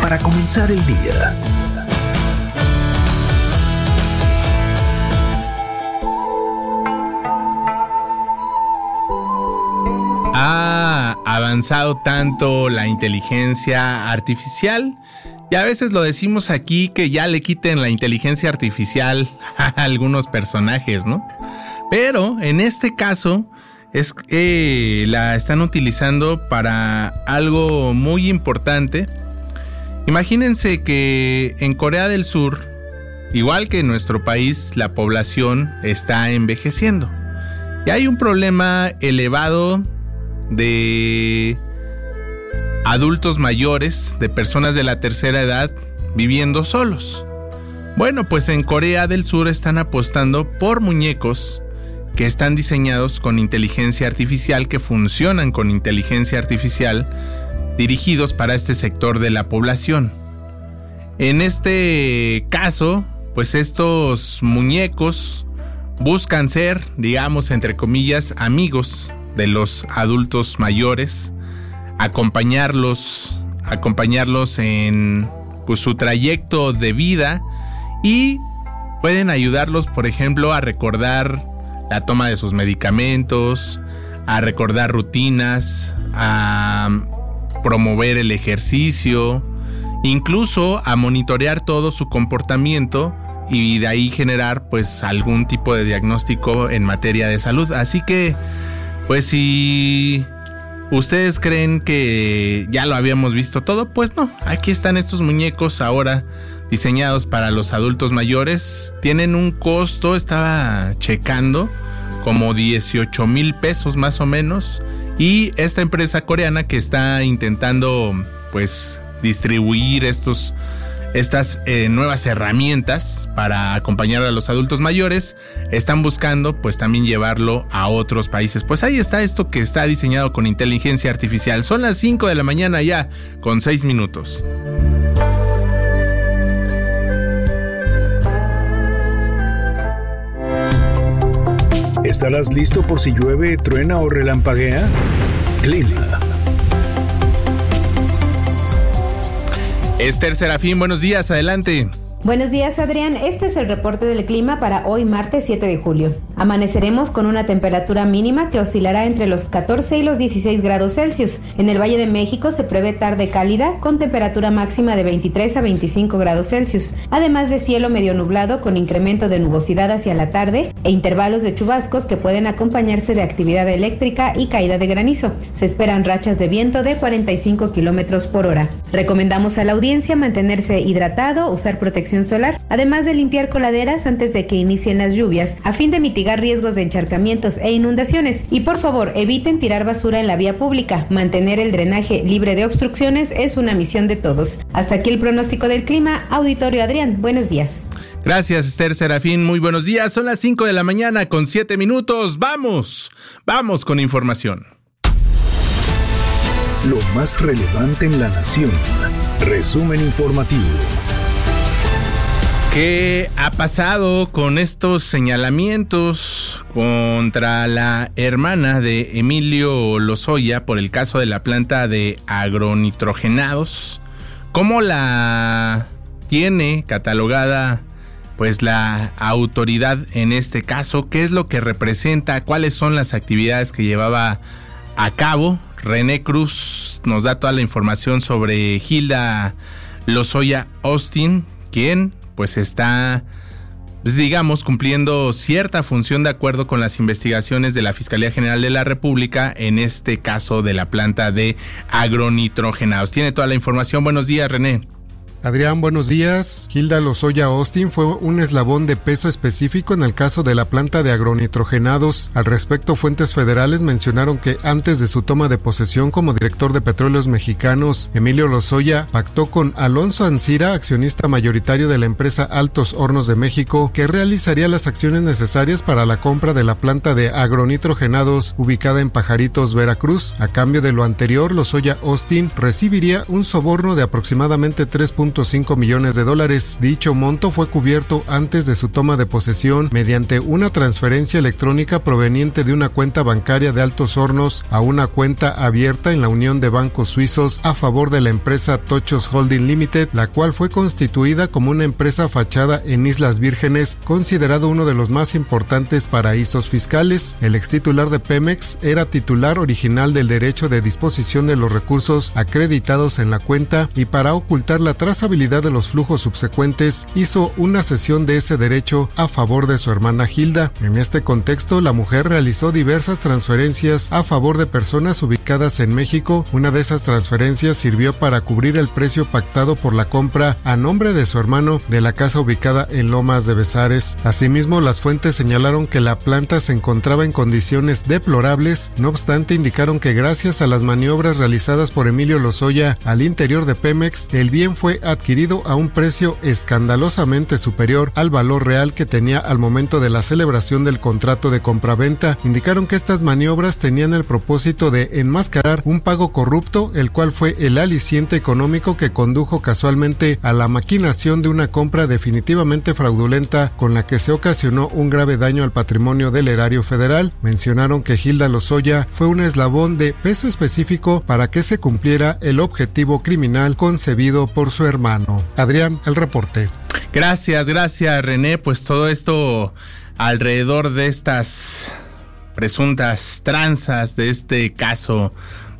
para comenzar el día. Ha avanzado tanto la inteligencia artificial y a veces lo decimos aquí que ya le quiten la inteligencia artificial a algunos personajes, ¿no? Pero en este caso es que la están utilizando para algo muy importante. Imagínense que en Corea del Sur, igual que en nuestro país, la población está envejeciendo y hay un problema elevado de adultos mayores, de personas de la tercera edad viviendo solos. Bueno, pues en Corea del Sur están apostando por muñecos que están diseñados con inteligencia artificial, que funcionan con inteligencia artificial, dirigidos para este sector de la población. En este caso, pues estos muñecos buscan ser, digamos, entre comillas, amigos de los adultos mayores, acompañarlos en pues, su trayecto de vida, y pueden ayudarlos, por ejemplo, a recordar la toma de sus medicamentos, a recordar rutinas, a promover el ejercicio, incluso a monitorear todo su comportamiento y de ahí generar pues algún tipo de diagnóstico en materia de salud. Así que pues si ustedes creen que ya lo habíamos visto todo, pues no, aquí están estos muñecos ahora diseñados para los adultos mayores. Tienen un costo, estaba checando, como 18,000 pesos más o menos. Y esta empresa coreana que está intentando pues distribuir estas nuevas herramientas para acompañar a los adultos mayores, están buscando pues también llevarlo a otros países. Pues ahí está esto que está diseñado con inteligencia artificial. Son las 5 de la mañana ya con 6 minutos. ¿Estarás listo por si llueve, truena o relampaguea? Clima. Esther Serafín, buenos días, adelante. Buenos días, Adrián. Este es el reporte del clima para hoy, martes 7 de julio. Amaneceremos con una temperatura mínima que oscilará entre los 14 y los 16 grados Celsius. En el Valle de México se prevé tarde cálida con temperatura máxima de 23 a 25 grados Celsius, además de cielo medio nublado con incremento de nubosidad hacia la tarde e intervalos de chubascos que pueden acompañarse de actividad eléctrica y caída de granizo. Se esperan rachas de viento de 45 kilómetros por hora. Recomendamos a la audiencia mantenerse hidratado, usar protección solar, además de limpiar coladeras antes de que inicien las lluvias, a fin de mitigar riesgos de encharcamientos e inundaciones. Y por favor, eviten tirar basura en la vía pública. Mantener el drenaje libre de obstrucciones es una misión de todos. Hasta aquí el pronóstico del clima. Auditorio Adrián, buenos días. Gracias, Esther Serafín, muy buenos días. Son las 5 de la mañana con 7 minutos. Vamos con información. Lo más relevante en la nación. Resumen informativo. ¿Qué ha pasado con estos señalamientos contra la hermana de Emilio Lozoya por el caso de la planta de agronitrogenados? ¿Cómo la tiene catalogada pues la autoridad en este caso? ¿Qué es lo que representa? ¿Cuáles son las actividades que llevaba a cabo? René Cruz nos da toda la información sobre Hilda Lozoya Austin, quien pues está, digamos, cumpliendo cierta función de acuerdo con las investigaciones de la Fiscalía General de la República en este caso de la planta de agronitrogenados. Tiene toda la información. Buenos días, René. Adrián, buenos días. Hilda Lozoya Austin fue un eslabón de peso específico en el caso de la planta de agronitrogenados. Al respecto, fuentes federales mencionaron que antes de su toma de posesión como director de Petróleos Mexicanos, Emilio Lozoya pactó con Alonso Ancira, accionista mayoritario de la empresa Altos Hornos de México, que realizaría las acciones necesarias para la compra de la planta de agronitrogenados ubicada en Pajaritos, Veracruz. A cambio de lo anterior, Lozoya Austin recibiría un soborno de aproximadamente 3.5 $3.5 millones. Dicho monto fue cubierto antes de su toma de posesión mediante una transferencia electrónica proveniente de una cuenta bancaria de Altos Hornos a una cuenta abierta en la Unión de Bancos Suizos a favor de la empresa Tochos Holding Limited, la cual fue constituida como una empresa fachada en Islas Vírgenes, considerado uno de los más importantes paraísos fiscales. El extitular de Pemex era titular original del derecho de disposición de los recursos acreditados en la cuenta y para ocultar la trazabilidad de los flujos subsecuentes hizo una cesión de ese derecho a favor de su hermana Hilda. En este contexto, la mujer realizó diversas transferencias a favor de personas ubicadas en México. Una de esas transferencias sirvió para cubrir el precio pactado por la compra a nombre de su hermano de la casa ubicada en Lomas de Bezares. Asimismo, las fuentes señalaron que la planta se encontraba en condiciones deplorables. No obstante, indicaron que gracias a las maniobras realizadas por Emilio Lozoya al interior de Pemex, el bien fue adquirido a un precio escandalosamente superior al valor real que tenía al momento de la celebración del contrato de compraventa. Indicaron que estas maniobras tenían el propósito de enmascarar un pago corrupto, el cual fue el aliciente económico que condujo casualmente a la maquinación de una compra definitivamente fraudulenta con la que se ocasionó un grave daño al patrimonio del erario federal. Mencionaron que Hilda Lozoya fue un eslabón de peso específico para que se cumpliera el objetivo criminal concebido por su hermano. Adrián, el reporte. Gracias René. Pues todo esto alrededor de estas presuntas tranzas de este caso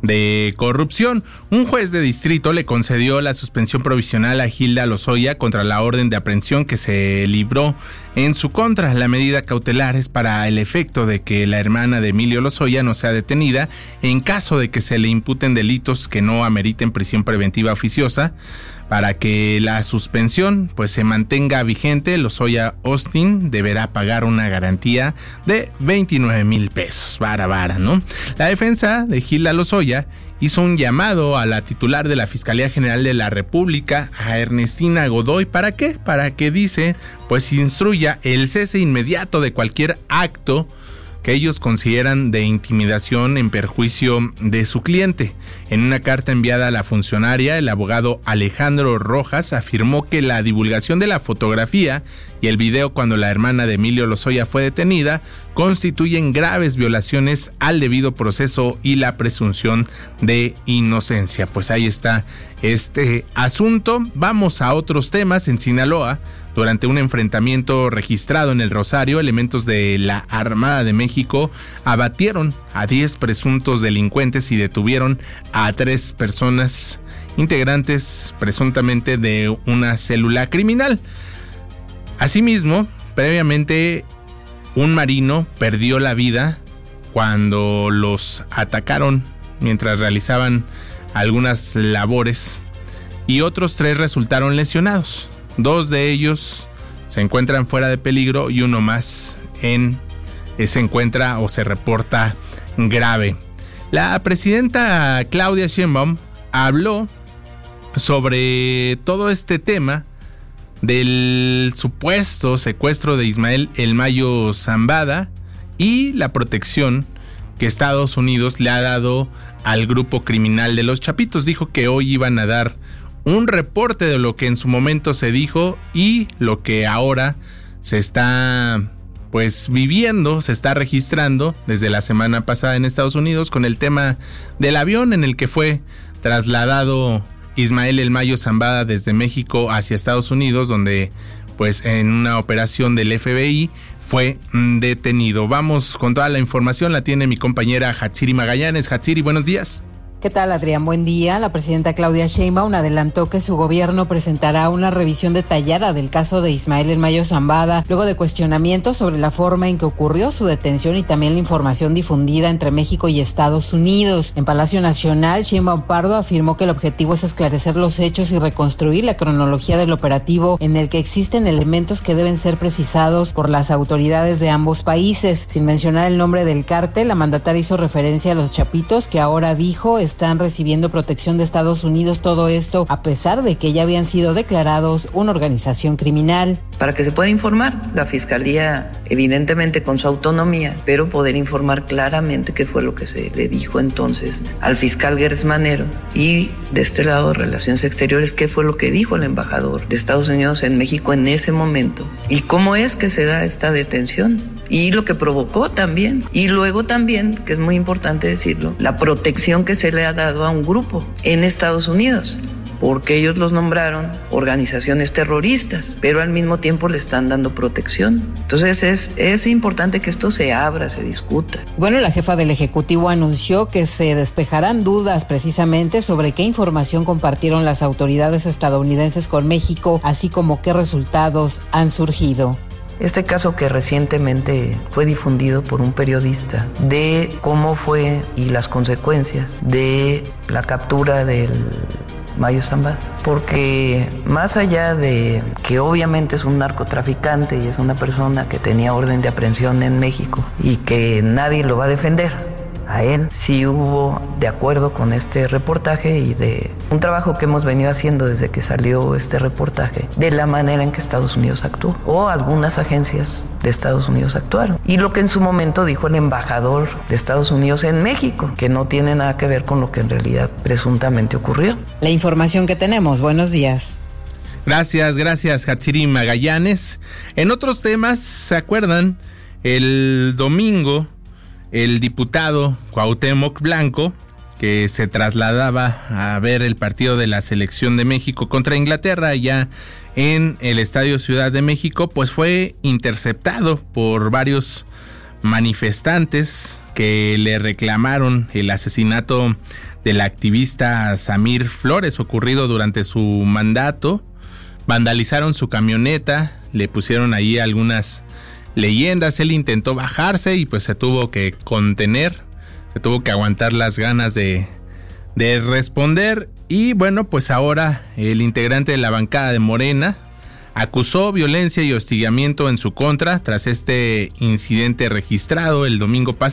de corrupción. Un juez de distrito le concedió la suspensión provisional a Hilda Lozoya contra la orden de aprehensión que se libró en su contra. La medida cautelar es para el efecto de que la hermana de Emilio Lozoya no sea detenida en caso de que se le imputen delitos que no ameriten prisión preventiva oficiosa. Para que la suspensión pues se mantenga vigente, Lozoya Austin deberá pagar una garantía de $29,000. Vara, ¿no? La defensa de Hilda Lozoya hizo un llamado a la titular de la Fiscalía General de la República, a Ernestina Godoy. ¿Para qué? Para que, dice, pues instruya el cese inmediato de cualquier acto que ellos consideran de intimidación en perjuicio de su cliente. En una carta enviada a la funcionaria, el abogado Alejandro Rojas afirmó que la divulgación de la fotografía y el video cuando la hermana de Emilio Lozoya fue detenida constituyen graves violaciones al debido proceso y la presunción de inocencia. Pues ahí está este asunto. Vamos a otros temas. En Sinaloa, durante un enfrentamiento registrado en El Rosario, elementos de la Armada de México abatieron a 10 presuntos delincuentes y detuvieron a 3 personas integrantes presuntamente de una célula criminal. Asimismo, previamente, un marino perdió la vida cuando los atacaron mientras realizaban algunas labores y otros 3 resultaron lesionados. 2 de ellos se encuentran fuera de peligro y uno más se encuentra o se reporta grave. La presidenta Claudia Sheinbaum habló sobre todo este tema del supuesto secuestro de Ismael El Mayo Zambada y la protección que Estados Unidos le ha dado al grupo criminal de los Chapitos. Dijo que hoy iban a dar un reporte de lo que en su momento se dijo y lo que ahora se está pues viviendo, se está registrando desde la semana pasada en Estados Unidos con el tema del avión en el que fue trasladado Ismael El Mayo Zambada desde México hacia Estados Unidos, donde pues en una operación del FBI fue detenido. Vamos con toda la información, la tiene mi compañera Hatsiri Magallanes. Hatsiri, buenos días. ¿Qué tal, Adrián? Buen día. La presidenta Claudia Sheinbaum adelantó que su gobierno presentará una revisión detallada del caso de Ismael El Mayo Zambada, luego de cuestionamientos sobre la forma en que ocurrió su detención y también la información difundida entre México y Estados Unidos. En Palacio Nacional, Sheinbaum Pardo afirmó que el objetivo es esclarecer los hechos y reconstruir la cronología del operativo, en el que existen elementos que deben ser precisados por las autoridades de ambos países. Sin mencionar el nombre del cártel, la mandataria hizo referencia a los Chapitos, que ahora dijo están recibiendo protección de Estados Unidos, todo esto a pesar de que ya habían sido declarados una organización criminal. Para que se pueda informar, la Fiscalía evidentemente con su autonomía, pero poder informar claramente qué fue lo que se le dijo entonces al fiscal Gersmanero, y de este lado de Relaciones Exteriores, qué fue lo que dijo el embajador de Estados Unidos en México en ese momento y cómo es que se da esta detención y lo que provocó también. Y luego también, que es muy importante decirlo, la protección que se le ha dado a un grupo en Estados Unidos, porque ellos los nombraron organizaciones terroristas, pero al mismo tiempo le están dando protección. Entonces es importante que esto se abra, se discuta. Bueno, la jefa del Ejecutivo anunció que se despejarán dudas precisamente sobre qué información compartieron las autoridades estadounidenses con México, así como qué resultados han surgido. Este caso que recientemente fue difundido por un periodista de cómo fue y las consecuencias de la captura del Mayo Zambada, porque más allá de que obviamente es un narcotraficante y es una persona que tenía orden de aprehensión en México y que nadie lo va a defender, a él sí hubo, de acuerdo con este reportaje y de un trabajo que hemos venido haciendo desde que salió este reportaje, de la manera en que Estados Unidos actuó, o algunas agencias de Estados Unidos actuaron, y lo que en su momento dijo el embajador de Estados Unidos en México, que no tiene nada que ver con lo que en realidad presuntamente ocurrió. La información que tenemos, buenos días. Gracias, Hatsiri Magallanes. En otros temas, ¿se acuerdan? El domingo, el diputado Cuauhtémoc Blanco, que se trasladaba a ver el partido de la Selección de México contra Inglaterra allá en el Estadio Ciudad de México, pues fue interceptado por varios manifestantes que le reclamaron el asesinato del activista Samir Flores ocurrido durante su mandato. Vandalizaron su camioneta, le pusieron ahí algunas leyendas, él intentó bajarse y pues se tuvo que contener, se tuvo que aguantar las ganas de responder. Y bueno, pues ahora el integrante de la bancada de Morena acusó violencia y hostigamiento en su contra tras este incidente registrado el domingo pasado.